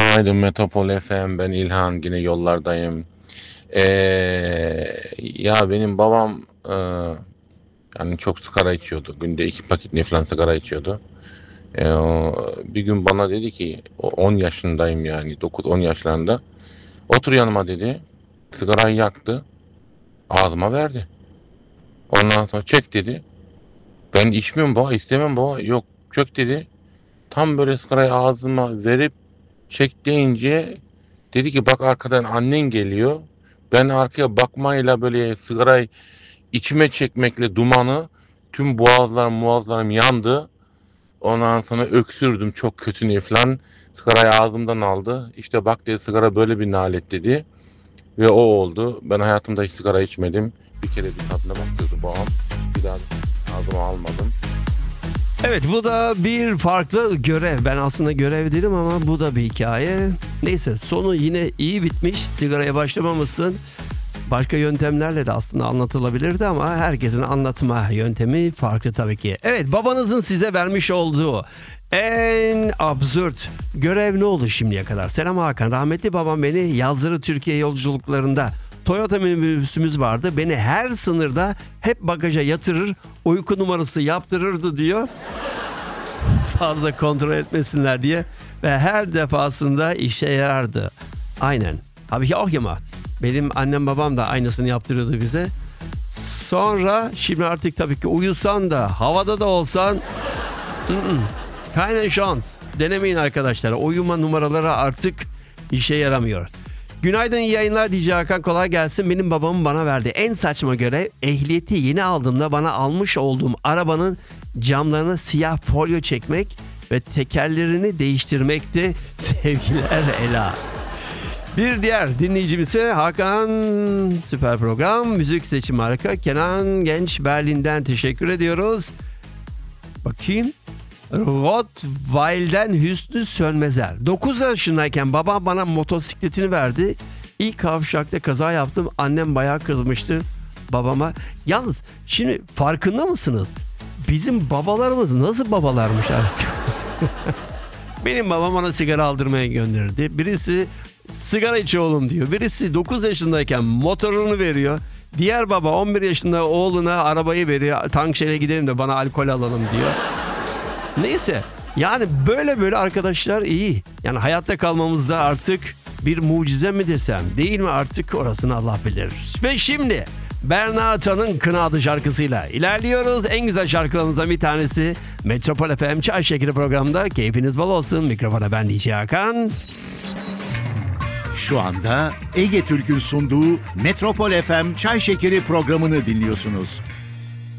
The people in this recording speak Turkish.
Günaydın Metropol FM, ben İlhan, yine yollardayım. Ya benim babam yani çok sigara içiyordu. Günde 2 paket ne falan sigara içiyordu. Bir gün bana dedi ki, 10 yaşındayım yani 9-10 yaşlarında. Otur yanıma dedi. Sigarayı yaktı. Ağzıma verdi. Ondan sonra çek dedi. Ben içmiyorum baba, istemem baba. Yok, çök dedi. Tam böyle sigarayı ağzıma verip çek deyince dedi ki bak arkadan annen geliyor. Ben arkaya bakmayla böyle sigarayı içime çekmekle dumanı tüm boğazlarım yandı. Ondan sonra öksürdüm çok kötü ne falan. Sigarayı ağzımdan aldı. İşte bak dedi, sigara böyle bir nalet dedi. Ve o oldu. Ben hayatımda hiç sigara içmedim. Bir kere bir tadına baktırdı babam. Bir daha ağzıma almadım. Evet, bu da bir farklı görev. Ben aslında görev değilim ama bu da bir hikaye. Neyse, sonu yine iyi bitmiş. Sigaraya başlamamışsın. Başka yöntemlerle de aslında anlatılabilirdi ama herkesin anlatma yöntemi farklı tabii ki. Evet, babanızın size vermiş olduğu en absürt görev ne oldu şimdiye kadar? Selam Hakan. Rahmetli babam beni yazları Türkiye yolculuklarında Toyota minibüsümüz vardı. Beni her sınırda hep bagaja yatırır, uyku numarası yaptırırdı diyor. Fazla kontrol etmesinler diye ve her defasında işe yarardı. Aynen. Abi yok ama benim annem babam da aynısını yaptırıyordu bize. Sonra şimdi artık tabii ki uyusan da havada da olsan keine şans. Denemeyin arkadaşlar. Uyuma numaraları artık işe yaramıyor. Günaydın, iyi yayınlar DJ Hakan, kolay gelsin. Benim babamın bana verdiği en saçma görev, ehliyeti yeni aldığımda bana almış olduğum arabanın camlarına siyah folyo çekmek ve tekerlerini değiştirmekti. Sevgiler Ela. Bir diğer dinleyicimiz ise Hakan, süper program, müzik seçim harika. Kenan Genç Berlin'den teşekkür ediyoruz. Bakayım. Rottweil'den Hüsnü Sönmezer. 9 yaşındayken babam bana motosikletini verdi. İlk kavşakta kaza yaptım. Annem bayağı kızmıştı babama. Yalnız şimdi farkında mısınız? Bizim babalarımız nasıl babalarmış artık? Benim babam bana sigara aldırmaya gönderirdi. Birisi sigara iç oğlum diyor. Birisi 9 yaşındayken motorunu veriyor. Diğer baba 11 yaşında oğluna arabayı veriyor. Tankşehir'e gidelim de bana alkol alalım diyor. Neyse, yani böyle arkadaşlar iyi. Yani hayatta kalmamızda artık bir mucize mi desem, değil mi artık, orasını Allah bilir. Ve şimdi Berna Atan'ın Kına adlı şarkısıyla ilerliyoruz. En güzel şarkılarımızdan bir tanesi Metropol FM Çay Şekeri programında. Keyfiniz bol olsun. Mikrofona ben DJ Hakan. Şu anda Ege Türk'ün sunduğu Metropol FM Çay Şekeri programını dinliyorsunuz.